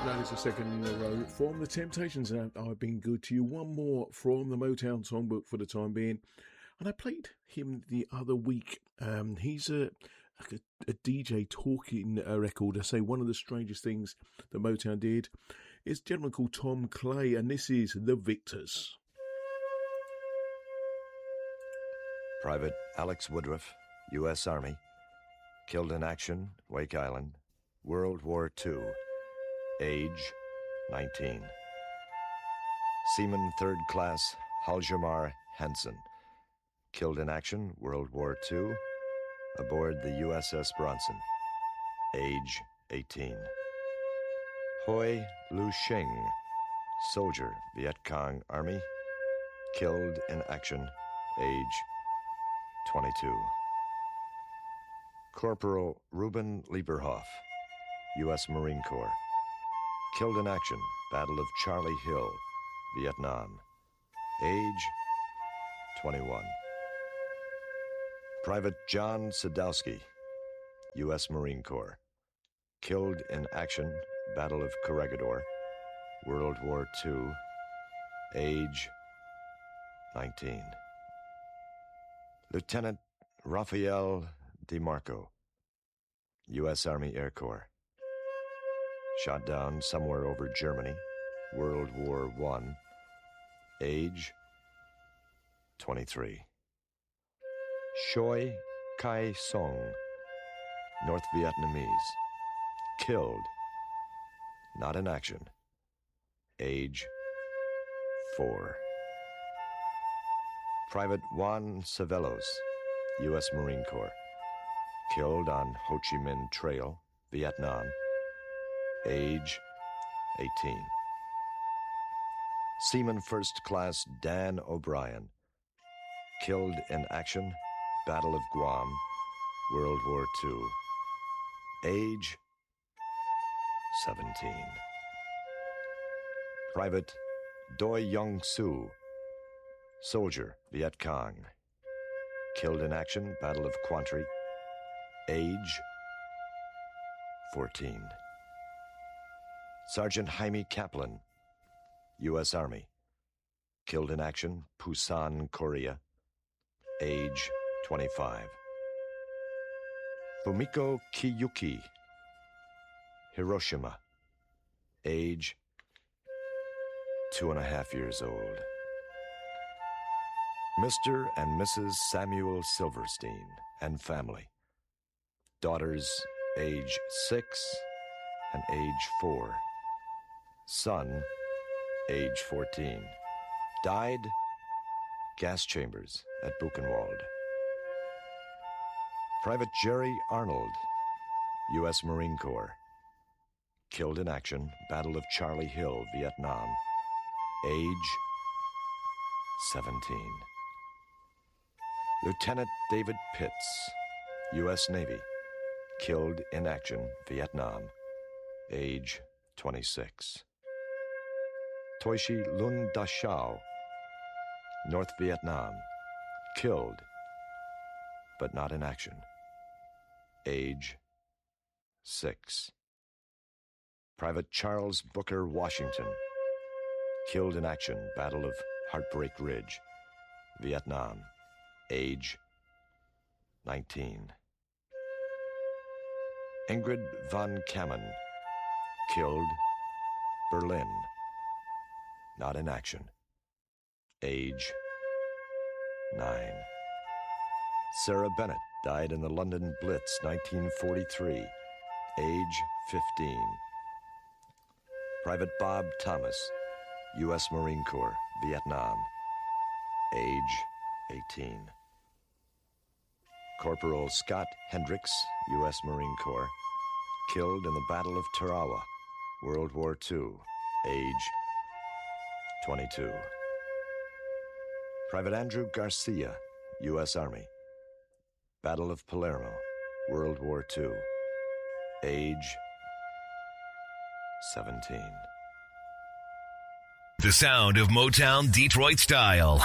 That is the second in a row from the Temptations, and I've been good to you. One more from the Motown songbook for the time being, and I played him the other week. He's a DJ talking record. I say one of the strangest things that Motown did is a gentleman called Tom Clay, and this is The Victors. Private Alex Woodruff, U.S. Army, killed in action, Wake Island, World War II, age 19. Seaman 3rd Class Hjalmar Hansen, killed in action, World War II, aboard the USS Bronson, age 18. Hoi Lu Shing, soldier, Viet Cong Army, killed in action, age 22. Corporal Reuben Lieberhoff, U.S. Marine Corps, killed in action, Battle of Charlie Hill, Vietnam, age 21. Private John Sadowski, U.S. Marine Corps, killed in action, Battle of Corregidor, World War II, age 19. Lieutenant Raphael DeMarco, U.S. Army Air Corps, shot down somewhere over Germany, World War I, age 23. Choi Kai Song, North Vietnamese, killed, not in action, age 4. Private Juan Savelos, U.S. Marine Corps, killed on Ho Chi Minh Trail, Vietnam, age 18. Seaman 1st Class Dan O'Brien, killed in action, Battle of Guam, World War II, age 17. Private Doi Young Soo, soldier, Viet Cong, killed in action, Battle of Quantry, age 14. Sergeant Jaime Kaplan, U.S. Army, killed in action, Busan, Korea, age 25. Fumiko Kiyuki, Hiroshima, age 2.5 years old. Mr. and Mrs. Samuel Silverstein and family. Daughters age 6 and age 4. Son age 14. Died gas chambers at Buchenwald. Private Jerry Arnold, U.S. Marine Corps, killed in action, Battle of Charlie Hill, Vietnam, age 17. Lieutenant David Pitts, U.S. Navy, killed in action, Vietnam, age 26. Toishi Lun Da Shao, North Vietnam, killed, but not in action, age 6. Private Charles Booker Washington, killed in action, Battle of Heartbreak Ridge, Vietnam, age 19. Ingrid von Kamen, killed, Berlin, not in action, age 9. Sarah Bennett died in the London Blitz, 1943, age 15. Private Bob Thomas, U.S. Marine Corps, Vietnam, age 18. Corporal Scott Hendricks, U.S. Marine Corps, killed in the Battle of Tarawa, World War II, age 22. Private Andrew Garcia, U.S. Army, Battle of Palermo, World War II, age 17. The sound of Motown Detroit style.